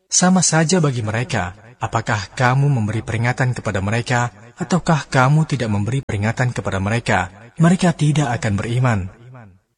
Sama saja bagi mereka, apakah kamu memberi peringatan kepada mereka, ataukah kamu tidak memberi peringatan kepada mereka, mereka tidak akan beriman.